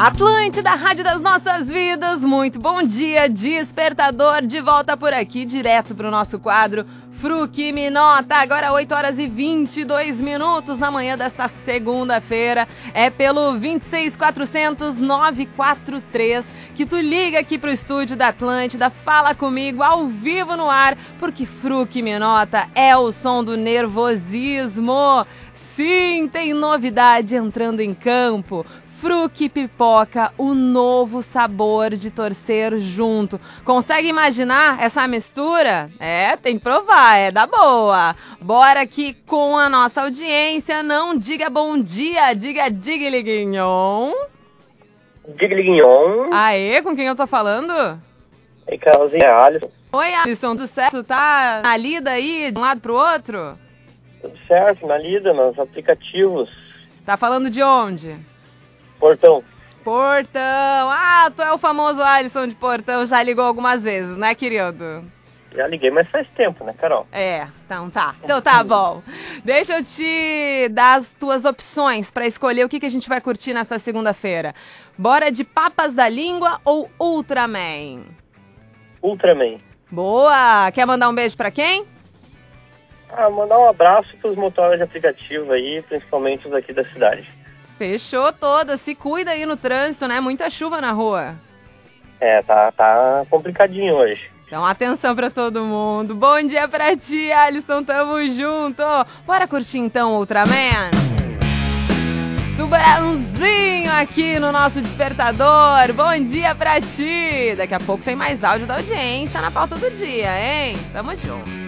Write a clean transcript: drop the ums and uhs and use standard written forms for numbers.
Atlântida, Rádio das Nossas Vidas, muito bom dia, despertador de volta por aqui, direto para o nosso quadro Fruque Me Nota, agora 8 horas e 22 minutos na manhã desta segunda-feira, é pelo 26400-943 que tu liga aqui pro estúdio da Atlântida, fala comigo ao vivo no ar, porque Fruque Me Nota é o som do nervosismo. Sim, tem novidade entrando em campo. Fruque Pipoca, o novo sabor de torcer junto. Consegue imaginar essa mistura? É, tem que provar, é da boa. Bora aqui com a nossa audiência. Não diga bom dia, diga digliguinhon. Digliguinhon. Aê, com quem eu tô falando? Ei, Carolzinha, é Alisson. Oi, Alisson, tudo certo? Tá na lida aí, de um lado pro outro? Tudo certo, na lida, nos aplicativos. Tá falando de onde? Portão. Portão. Ah, tu é o famoso Alisson de Portão, já ligou algumas vezes, né, querido? Já liguei, mas faz tempo, né, Carol? É, então tá. Então tá bom. Deixa eu te dar as tuas opções pra escolher o que a gente vai curtir nessa segunda-feira. Bora de Papas da Língua ou Ultraman? Ultraman. Boa! Quer mandar um beijo pra quem? Mandar um abraço pros motoristas de aplicativo aí, principalmente os aqui da cidade. Fechou toda. Se cuida aí no trânsito, né? Muita chuva na rua. É, tá complicadinho hoje. Então, atenção pra todo mundo. Bom dia pra ti, Alisson. Tamo junto. Bora curtir então, Ultraman? Tubarãozinho aqui no nosso despertador. Bom dia pra ti. Daqui a pouco tem mais áudio da audiência na pauta do dia, hein? Tamo junto.